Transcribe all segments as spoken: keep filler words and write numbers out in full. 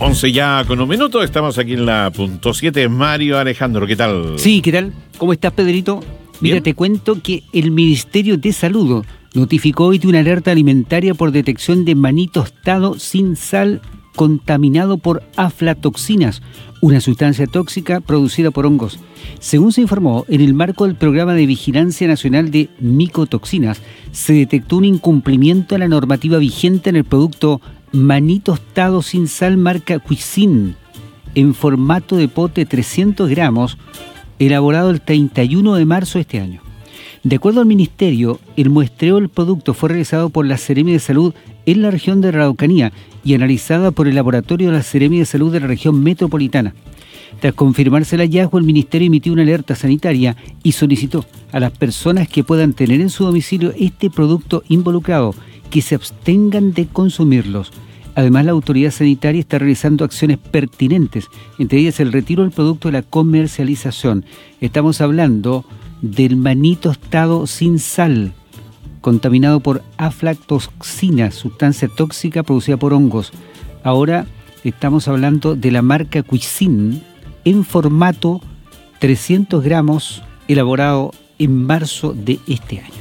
once ya con un minuto, estamos aquí en la punto siete. Mario Alejandro, ¿qué tal? Sí, ¿qué tal? ¿Cómo estás, Pedrito? Mira, Bien. te cuento que el Ministerio de Salud notificó hoy de una alerta alimentaria por detección de maní tostado sin sal contaminado por aflatoxinas, una sustancia tóxica producida por hongos. Según se informó, en el marco del Programa de Vigilancia Nacional de Micotoxinas, se detectó un incumplimiento a la normativa vigente en el producto maní tostado sin sal marca Cuisine, en formato de pote trescientos gramos, elaborado el treinta y uno de marzo de este año. De acuerdo al Ministerio, el muestreo del producto fue realizado por la Seremi de Salud en la región de Araucanía y analizada por el laboratorio de la Seremi de Salud de la región metropolitana. Tras confirmarse el hallazgo, el Ministerio emitió una alerta sanitaria y solicitó a las personas que puedan tener en su domicilio este producto involucrado que se abstengan de consumirlos. Además, la autoridad sanitaria está realizando acciones pertinentes, entre ellas el retiro del producto de la comercialización. Estamos hablando del maní tostado sin sal, contaminado por aflatoxinas, sustancia tóxica producida por hongos. Ahora estamos hablando de la marca Cuisine en formato trescientos gramos, elaborado en marzo de este año.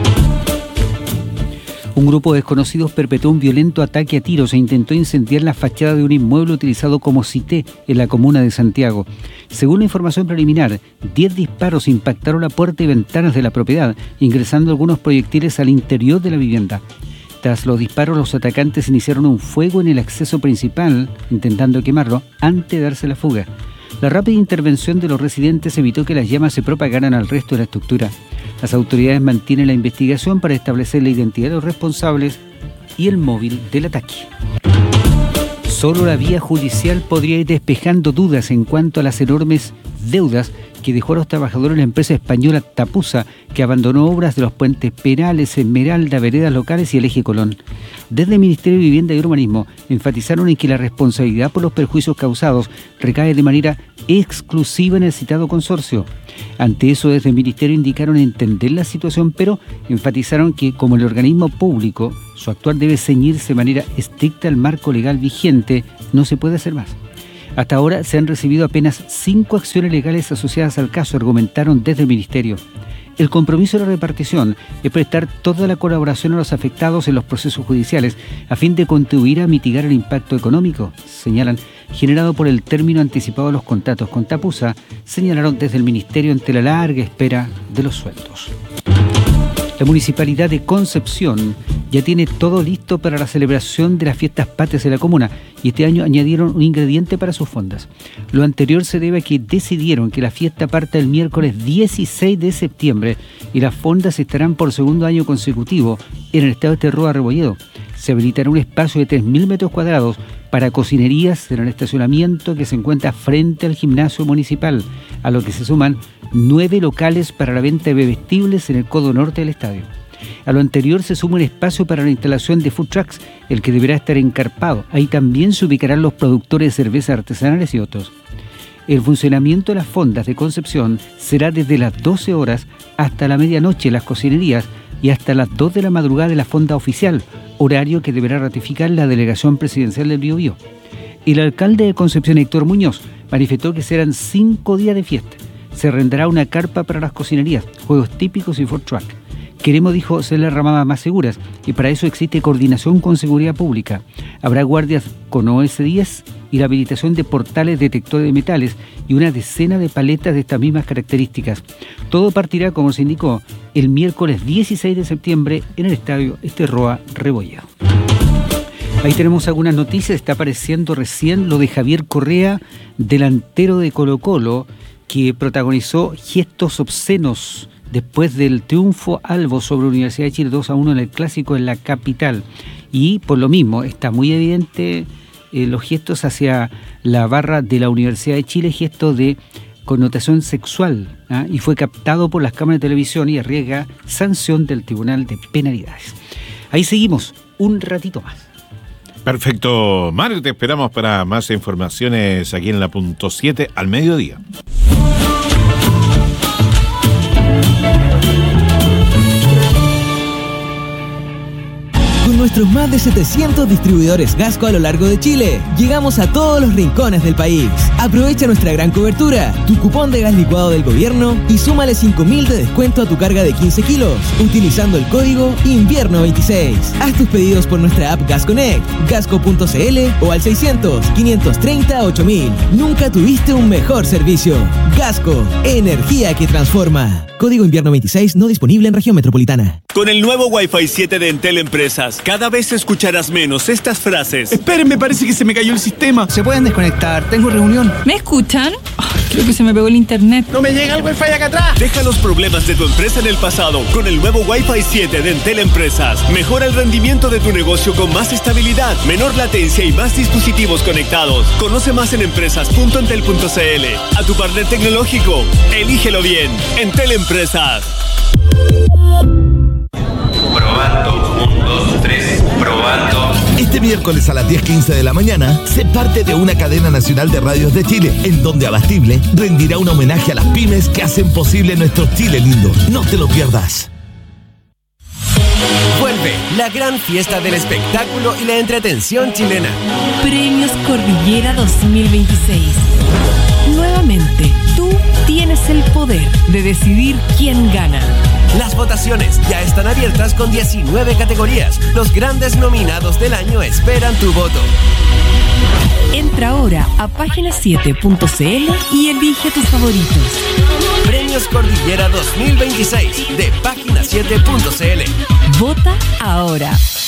Un grupo de desconocidos perpetró un violento ataque a tiros e intentó incendiar la fachada de un inmueble utilizado como cité en la comuna de Santiago. Según la información preliminar, diez disparos impactaron la puerta y ventanas de la propiedad, ingresando algunos proyectiles al interior de la vivienda. Tras los disparos, los atacantes iniciaron un fuego en el acceso principal, intentando quemarlo antes de darse la fuga. La rápida intervención de los residentes evitó que las llamas se propagaran al resto de la estructura. Las autoridades mantienen la investigación para establecer la identidad de los responsables y el móvil del ataque. Solo la vía judicial podría ir despejando dudas en cuanto a las enormes deudas que dejó a los trabajadores de la empresa española Tapusa, que abandonó obras de los puentes Perales, Esmeralda, veredas locales y el eje Colón. Desde el Ministerio de Vivienda y Urbanismo enfatizaron en que la responsabilidad por los perjuicios causados recae de manera exclusiva en el citado consorcio. Ante eso, desde el Ministerio indicaron entender la situación, pero enfatizaron que, como el organismo público, su actuar debe ceñirse de manera estricta al marco legal vigente, no se puede hacer más. Hasta ahora se han recibido apenas cinco acciones legales asociadas al caso, argumentaron desde el Ministerio. El compromiso de la repartición es prestar toda la colaboración a los afectados en los procesos judiciales a fin de contribuir a mitigar el impacto económico, señalan, generado por el término anticipado de los contratos con Tapusa, señalaron desde el Ministerio ante la larga espera de los sueldos. La Municipalidad de Concepción ya tiene todo listo para la celebración de las fiestas patrias de la comuna y este año añadieron un ingrediente para sus fondas. Lo anterior se debe a que decidieron que la fiesta parta el miércoles dieciséis de septiembre y las fondas estarán por segundo año consecutivo en el estado de Roa Rebolledo. Se habilitará un espacio de tres mil metros cuadrados para cocinerías en el estacionamiento que se encuentra frente al gimnasio municipal, a lo que se suman nueve locales para la venta de bebestibles en el codo norte del estadio. A lo anterior se suma un espacio para la instalación de food trucks, el que deberá estar encarpado. Ahí también se ubicarán los productores de cervezas artesanales y otros. El funcionamiento de las fondas de Concepción será desde las doce horas hasta la medianoche en las cocinerías y hasta las dos de la madrugada de la fonda oficial, horario que deberá ratificar la delegación presidencial del Biobío. El alcalde de Concepción, Héctor Muñoz, manifestó que serán cinco días de fiesta. Se arrendará una carpa para las cocinerías, juegos típicos y food truck. Queremos, dijo, ser las ramadas más seguras y para eso existe coordinación con seguridad pública. Habrá guardias con O S diez y la habilitación de portales detectores de metales y una decena de paletas de estas mismas características. Todo partirá, como se indicó, el miércoles dieciséis de septiembre en el estadio Roa Rebolledo. Ahí tenemos algunas noticias. Está apareciendo recién lo de Javier Correa, delantero de Colo-Colo, que protagonizó gestos obscenos después del triunfo albo sobre la Universidad de Chile dos a uno en el Clásico en la capital. Y por lo mismo está muy evidente eh, los gestos hacia la barra de la Universidad de Chile, gestos de connotación sexual, ¿ah? Y fue captado por las cámaras de televisión y arriesga sanción del Tribunal de Penalidades. Ahí seguimos un ratito más. Perfecto, Mario, te esperamos para más informaciones aquí en la punto siete al mediodía. nuestros más de setecientos distribuidores Gasco a lo largo de Chile, llegamos a todos los rincones del país. Aprovecha nuestra gran cobertura, tu cupón de gas licuado del gobierno y súmale cinco mil de descuento a tu carga de quince kilos, utilizando el código invierno veintiséis. Haz tus pedidos por nuestra app Gas Connect, gasco punto c l o al seiscientos, quinientos treinta, ocho mil. Nunca tuviste un mejor servicio. Gasco, energía que transforma. Código invierno veintiséis no disponible en región metropolitana. Con el nuevo Wi-Fi siete de Entel Empresas, cada vez escucharás menos estas frases. Esperen, me parece que se me cayó el sistema. Se pueden desconectar, tengo reunión. ¿Me escuchan? Oh, creo que se me pegó el internet. No me llega el Wi-Fi acá atrás. Deja los problemas de tu empresa en el pasado con el nuevo Wi-Fi siete de Entel Empresas. Mejora el rendimiento de tu negocio con más estabilidad, menor latencia y más dispositivos conectados. Conoce más en empresas punto entel punto c l. A tu partner tecnológico, elígelo bien. Entel Empresas. Probando, un, dos, tres, probando. Este miércoles a las diez quince de la mañana, sé parte de una cadena nacional de radios de Chile, en donde Abastible rendirá un homenaje a las pymes que hacen posible nuestro Chile lindo. No te lo pierdas. Vuelve la gran fiesta del espectáculo y la entretención chilena. Premios Cordillera dos mil veintiséis. Nuevamente, tú tienes el poder de decidir quién gana. Las votaciones ya están abiertas con diecinueve categorías. Los grandes nominados del año esperan tu voto. Entra ahora a página siete punto c l y elige tus favoritos. Premios Cordillera dos mil veintiséis de página siete punto c l. Vota ahora.